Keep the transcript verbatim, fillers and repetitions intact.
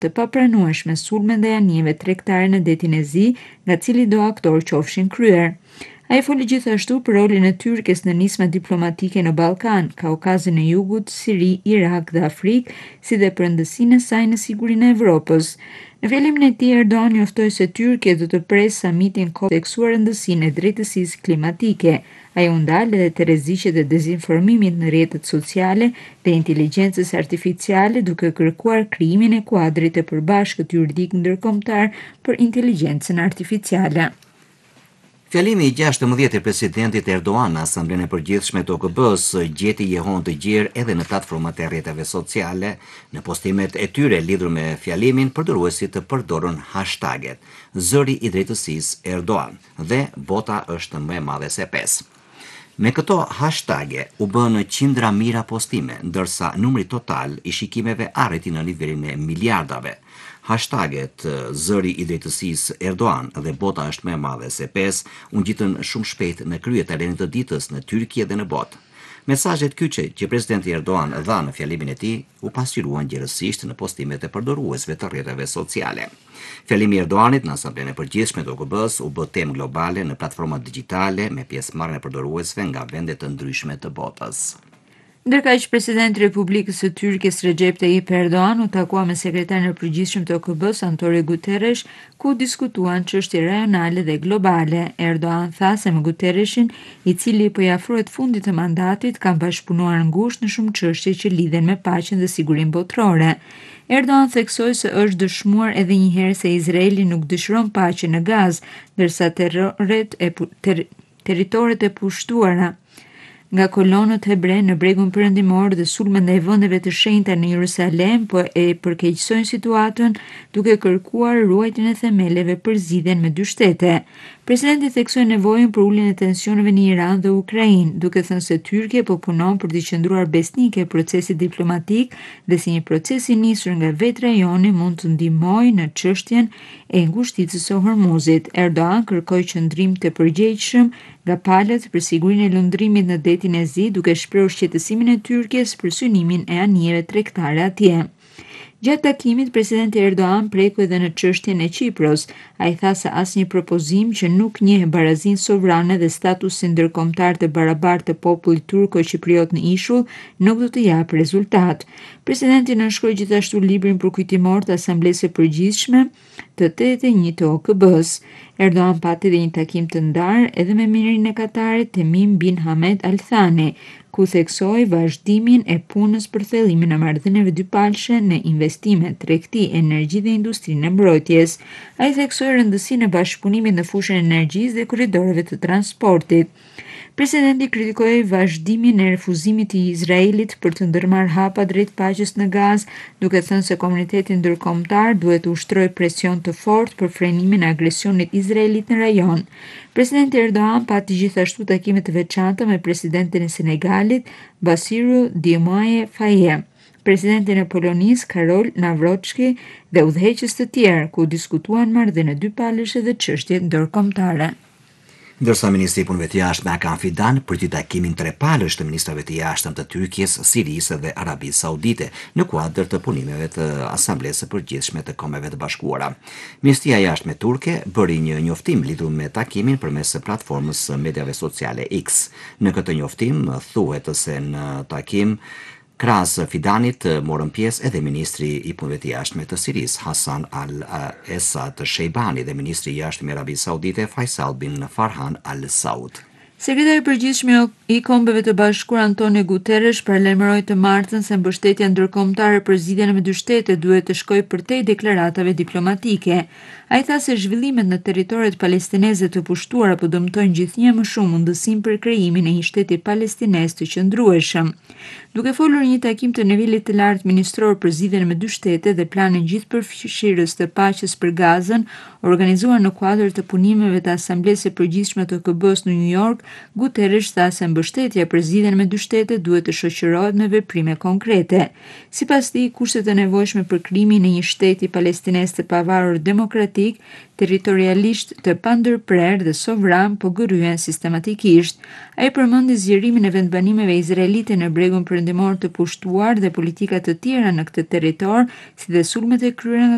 të papranueshme sulme ndaj anijeve tregtare në detin e Zi, nga cili do aktor qofshin kryer. Ai foli gjithashtu për rolin e Tyrkisë në nisma diplomatike në Ballkan, Kaukazin e Jugut, Siri, Irak dhe Afrikë, si dhe për rëndësinë e saj në sigurinë e Evropës. Në fjalimin e tij, Erdogan njoftoi se Tyrkia do të presë samitin COP teksuar rëndësinë e drejtësisë klimatike. Ai u ndal edhe te rreziqet e dezinformimit në rrjetet sociale dhe inteligjencës artificiale, duke kërkuar krijimin e kuadrit të përbashkët juridik ndërkombëtar për inteligjencën artificiale. Fjalimi i gjashtëmbëdhjetë i presidentit Erdogan në Asamblenë e Përgjithshme të O K B-s gjeti jehon të gjerë edhe në platformat e rrjeteve sociale. Në postimet e tyre lidhur me fjalimin, përdoruesit të përdorën hashtaget Zëri i drejtësisë Erdogan dhe bota është më e madhe se pesë. Me këto hashtage u bën qindra mijëra postime, ndërsa numri total i shikimeve arriti në nivelin e miliardave. Hashtaget Zëri i drejtësisë Erdogan dhe bota është më e madhe se pesë u ngjitën shumë shpejt në krye talenit të ditës në Tyrki dhe në botë. Mesazhet kyçe që presidenti Erdogan dha në fjalimin e tij u pasqyruan gjerësisht në postimet e përdoruesve të rrjeteve sociale. Fjalimi i Erdoganit në Asamblenë e Përgjithshme të O K B-s u bë temë globale në platformat digjitale me pjesëmarrjen e përdoruesve nga vende të ndryshme të botës. Ndërkaq, presidenti i Republikës së Tyrkisë Recep Tayyip Erdogan u takua me sekretarin e përgjithshëm të O K B-s Antonio Guterres, ku diskutuan çështje rajonale dhe globale. Erdogan tha se me Guterresin, i cili po i afrohet fundit të mandatit, kanë bashkëpunuar ngushtë në shumë çështje që lidhen me paqen dhe sigurinë botërore. Erdogan theksoi se është dëshmuar edhe një herë se Izraeli nuk dëshiron paqe në Gazë, ndërsa terroret e ter, territoret e pushtuara nga kolonët hebre në bregun perëndimor dhe sulme ndaj vendeve të shenjta në Jerusalem po e përkeqësojnë situatën, duke kërkuar ruajtjen e themeleve për zgjidhjen me dy shtete. Presidenti theksoi nevojën për uljen e tensioneve në Iran dhe Ukrainë, duke thënë se Tyrkia po punon për të qëndruar besnike procesit diplomatik dhe si një proces i nisur nga vetë rajoni mund të ndihmojë në çështjen e ngushticës së Hormuzit. Erdogan kërkoi qëndrim të përgjegjshëm nga palët për sigurinë e lundrimit në detin e Zi, duke shprehur shqetësimin e Tyrkisë për synimin e anijeve tregtare atje. Gjatë takimit, presidenti Erdogan preku edhe në çështjen e Qipros. Ai tha se asnjë propozim që nuk njeh barazinë sovrane dhe statusin ndërkombëtar të barabartë të popullit turko-qipriot në ishull nuk do të japë rezultat. Presidenti nënshkroi gjithashtu librin përkujtimor të Asamblesë së Përgjithshme të tetëdhjetë e një të O K B-s. Erdogan pati edhe një takim të ndarë edhe me ministrin e Katarit Tamim bin Hamad Al Thani, ku theksoi vazhdimin e punës për thellimin e marrëdhënieve dypalshe në investime, tregti, energji dhe industrinë e mbrojtjes. Ai theksoi rëndësinë e bashkëpunimit në fushën e energjisë dhe korridoreve të transportit. Presidenti kritikoi vazhdimin e refuzimit të Izraelit për të ndërmarrë hapa drejt paqes në Gazë, duke thënë se komuniteti ndërkombëtar duhet të ushtrojë presion të fortë për frenimin e agresionit izraelit në rajon. Presidenti Erdogan pati gjithashtu takime të veçanta me presidentin e Senegalit, Bassirou Diomaye Faye, presidentin e Polonisë Karol Nawroczki dhe udhëheqës të tjerë, ku diskutuan marrëdhënie dypalësh dhe çështje ndërkombëtare. Ndërsa ministri i punëve të jashtme Hakan Fidan priti takimin trepalësh të ministrave të jashtëm të Tyrkisë, Sirisë dhe Arabisë Saudite në kuadër të punimeve të Asamblesë së Përgjithshme të Kombeve të Bashkuara. Ministria e Jashtme turke bëri një njoftim lidhur me takimin përmes platformës së mediave sociale X. Në këtë njoftim thuhet se në takim krahas Fidanit morën pjesë edhe ministri i punëve të jashtme të Sirisë Hassan Al-Esad Sheibani dhe ministri i jashtëm i Arabisë Saudite Faisal bin Farhan Al Saud. Sekretari i përgjithshëm i Kombeve të Bashkuara Antonio Guterres paralajmëroi të martën se mbështetja ndërkombëtare për zgjidhjen me dy shtete duhet të shkojë përtej deklaratave diplomatike. Ai tha se zhvillimet në territoret palestineze të pushtuara po dëmtojnë gjithnjë më shumë mundësinë për krijimin e një shteti palestinez të qëndrueshëm. Duke folur në një takim të nivelit të lartë ministror për zgjidhjen me dy shtete dhe planin gjithëpërfshirës të paqes për Gazën, organizuar në kuadër të punimeve të Asamblesë së Përgjithshme të O K B-s në New York, Guterres tha se mbështetja për zgjidhjen me dy shtete duhet të shoqërohet me veprime konkrete. Sipas tij, kushtet e nevojshme për krijimin e një shteti palestinez të pavarur demokratik, territorialisht të pandërprer dhe sovran po gërryen sistematikisht. Ai përmendi zgjerimin e vendbanimeve izraelite në bregun perëndimor të pushtuar dhe politika të tjera në këtë territor, si dhe sulmet e kryera nga